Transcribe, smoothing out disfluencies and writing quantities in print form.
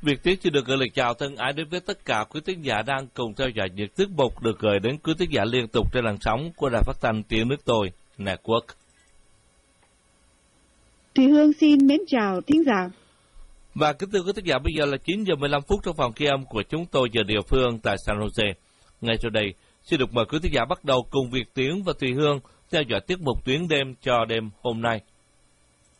Việt Tiến xin được gửi lời chào thân ái đến với tất cả quý thính giả đang cùng theo dõi những tiết mục được gửi đến quý thính giả liên tục trên làn sóng của Đài Phát thanh Tiếng Nước Tôi Network. Thùy Hương xin mến chào thính giả. Và kính thưa quý thính giả, bây giờ là 9 giờ 15 phút trong phòng ghi âm của chúng tôi giờ địa phương tại San Jose. Ngay sau đây, xin được mời quý thính giả bắt đầu cùng Việt Tiến và Thùy Hương theo dõi tiết mục tuyến đêm cho đêm hôm nay.